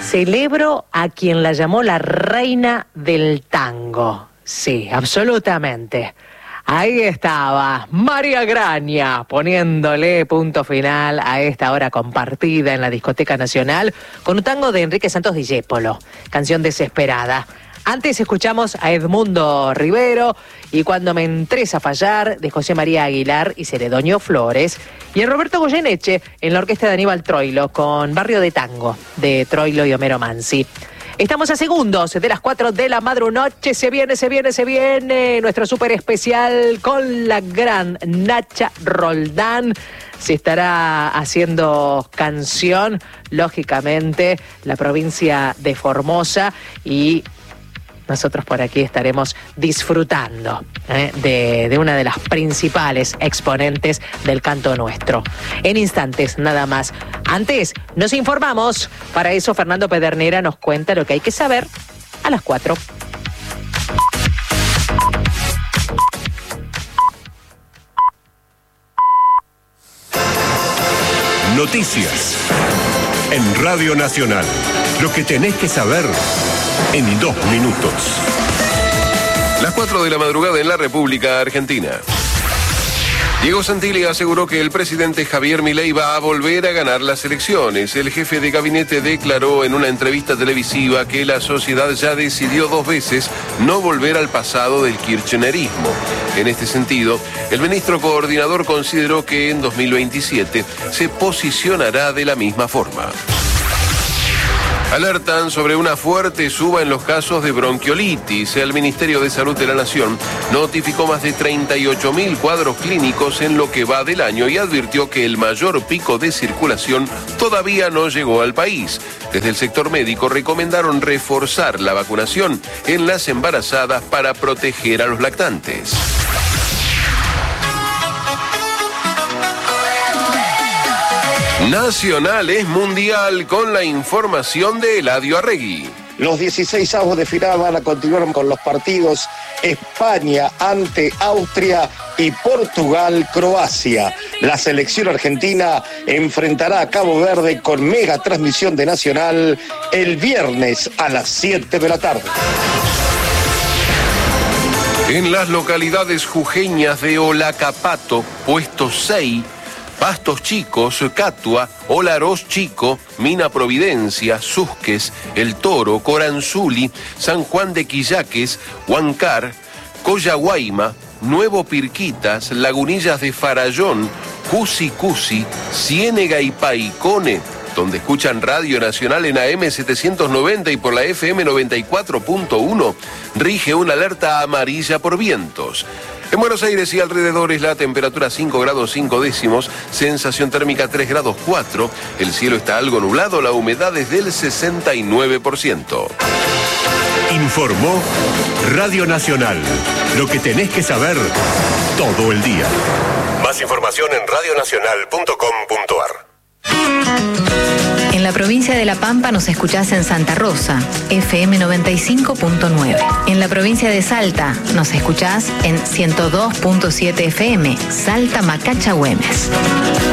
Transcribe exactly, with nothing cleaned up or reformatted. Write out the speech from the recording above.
Celebro a quien la llamó la reina del tango. Sí, absolutamente. Ahí estaba María Graña poniéndole punto final a esta hora compartida en la Discoteca Nacional con un tango de Enrique Santos Discépolo, canción Desesperada. Antes escuchamos a Edmundo Rivero y Cuando me entres a fallar de José María Aguilar y Celedonio Flores, y a Roberto Goyeneche en la orquesta de Aníbal Troilo con Barrio de Tango de Troilo y Homero Mansi. Estamos a segundos de las cuatro de la madrunoche. Se viene, se viene, se viene nuestro súper especial con la gran Nacha Roldán. Se estará haciendo canción, lógicamente, la provincia de Formosa, y nosotros por aquí estaremos disfrutando ¿eh? de, de una de las principales exponentes del canto nuestro. En instantes, nada más. Antes, nos informamos. Para eso, Fernando Pedernera nos cuenta lo que hay que saber a las cuatro. Noticias en Radio Nacional. Lo que tenés que saber en dos minutos. Las cuatro de la madrugada en la República Argentina. Diego Santilli aseguró que el presidente Javier Milei va a volver a ganar las elecciones. El jefe de gabinete declaró en una entrevista televisiva que la sociedad ya decidió dos veces no volver al pasado del kirchnerismo. En este sentido, el ministro coordinador consideró que en dos mil veintisiete se posicionará de la misma forma. Alertan sobre una fuerte suba en los casos de bronquiolitis. El Ministerio de Salud de la Nación notificó más de treinta y ocho mil cuadros clínicos en lo que va del año y advirtió que el mayor pico de circulación todavía no llegó al país. Desde el sector médico recomendaron reforzar la vacunación en las embarazadas para proteger a los lactantes. Nacional es mundial con la información de Eladio Arregui. Los dieciséis avos de final van a continuar con los partidos España ante Austria y Portugal-Croacia. La selección argentina enfrentará a Cabo Verde con mega transmisión de Nacional el viernes a las siete de la tarde. En las localidades jujeñas de Olacapato, puesto seis, Pastos Chicos, Catua, Olarós Chico, Mina Providencia, Susques, El Toro, Coranzuli, San Juan de Quillaques, Huancar, Coyahuayma, Nuevo Pirquitas, Lagunillas de Farallón, Cusi Cusi, Ciénega y Paicone, donde escuchan Radio Nacional en A M setecientos noventa y por la F M noventa y cuatro punto uno, rige una alerta amarilla por vientos. En Buenos Aires y alrededores la temperatura cinco grados cinco décimos, sensación térmica tres grados cuatro, el cielo está algo nublado, la humedad es del sesenta y nueve por ciento. Informó Radio Nacional. Lo que tenés que saber todo el día. Más información en radio nacional punto com punto ar. En la provincia de La Pampa nos escuchás en Santa Rosa, F M noventa y cinco punto nueve. En la provincia de Salta nos escuchás en ciento dos punto siete F M, Salta Macacha Güemes.